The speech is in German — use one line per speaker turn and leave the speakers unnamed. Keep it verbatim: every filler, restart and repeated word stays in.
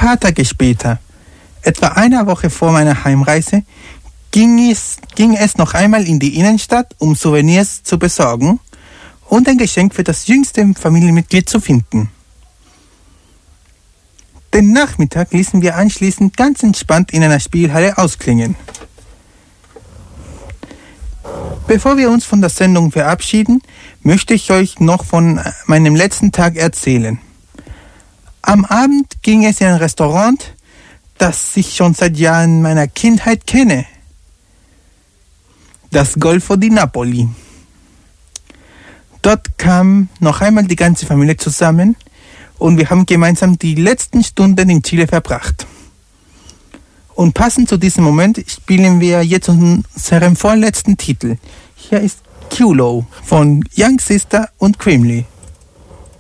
paar Tage später, etwa eine Woche vor meiner Heimreise, ging es, ging es noch einmal in die Innenstadt, um Souvenirs zu besorgen und ein Geschenk für das jüngste Familienmitglied zu finden. Den Nachmittag ließen wir anschließend ganz entspannt in einer Spielhalle ausklingen. Bevor wir uns von der Sendung verabschieden, möchte ich euch noch von meinem letzten Tag erzählen. Am Abend ging es in ein Restaurant, das ich schon seit Jahren meiner Kindheit kenne. Das Golfo di Napoli. Dort kam noch einmal die ganze Familie zusammen und wir haben gemeinsam die letzten Stunden in Chile verbracht. Und passend zu diesem Moment spielen wir jetzt unseren vorletzten Titel. Hier ist Q-Lo von Young Sister und Creamly.